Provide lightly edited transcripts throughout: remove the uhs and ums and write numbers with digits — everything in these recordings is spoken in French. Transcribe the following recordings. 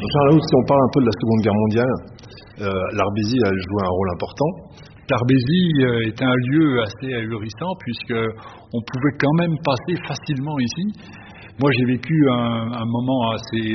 Charles, si on parle un peu de la Seconde Guerre mondiale, l'Arbésie a joué un rôle important. L'Arbésie est un lieu assez ahurissant puisque on pouvait quand même passer facilement ici. Moi, j'ai vécu un moment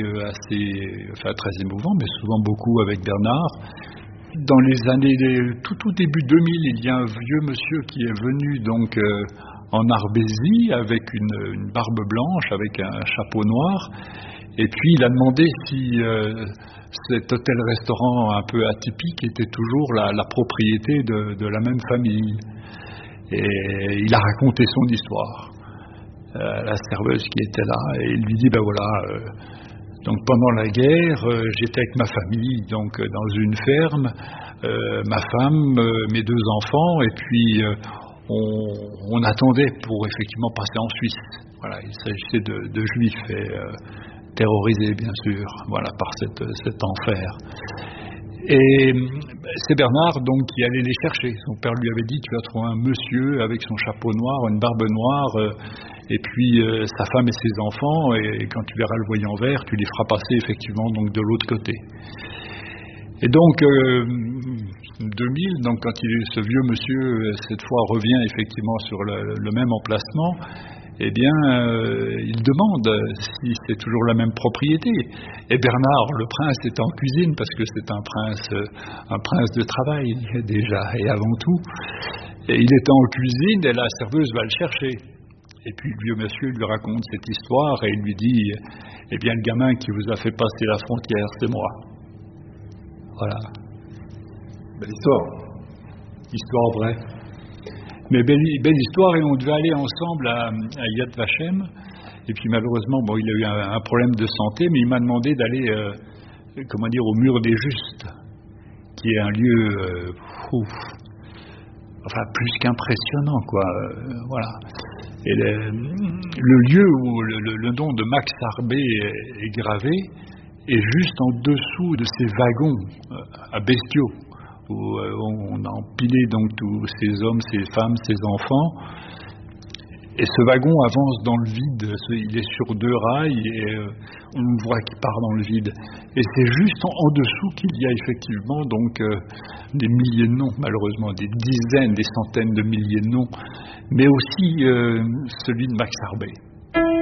très émouvant, mais souvent beaucoup avec Bernard. Dans les années, tout début 2000, il y a un vieux monsieur qui est venu donc en Arbésie avec une barbe blanche, avec un chapeau noir. Et puis il a demandé si cet hôtel-restaurant un peu atypique était toujours la propriété de la même famille. Et il a raconté son histoire. La serveuse qui était là, et il lui dit, ben voilà, donc pendant la guerre, j'étais avec ma famille, donc dans une ferme, ma femme, mes 2 enfants, et puis on attendait pour effectivement passer en Suisse. Voilà, il s'agissait de juifs et terrorisés bien sûr, voilà, par cet enfer. Et c'est Bernard donc qui allait les chercher. Son père lui avait dit, tu vas trouver un monsieur avec son chapeau noir, une barbe noire, et puis sa femme et ses enfants, et quand tu verras le voyant vert, tu les feras passer effectivement donc de l'autre côté. Et donc 2000, donc quand ce vieux monsieur cette fois revient effectivement sur le même emplacement, eh bien, il demande si c'est toujours la même propriété. Et Bernard, le prince, est en cuisine parce que c'est un prince de travail déjà et avant tout. Et il est en cuisine et la serveuse va le chercher. Et puis le vieux monsieur lui raconte cette histoire et il lui dit, eh bien, le gamin qui vous a fait passer la frontière, c'est moi. Voilà. Belle histoire. Histoire vraie. Mais belle histoire, et on devait aller ensemble à Yad Vashem. Et puis malheureusement, il a eu un problème de santé, mais il m'a demandé d'aller, au Mur des Justes, qui est un lieu, plus qu'impressionnant, quoi. Voilà. Et le lieu où le nom de Max Arbé est gravé est juste en dessous de ces wagons à bestiaux, où on a empilé donc tous ces hommes, ces femmes, ces enfants. Et ce wagon avance dans le vide, il est sur 2 rails et on le voit qu'il part dans le vide. Et c'est juste en dessous qu'il y a effectivement donc des milliers de noms, malheureusement, des dizaines, des centaines de milliers de noms, mais aussi celui de Max Arbé.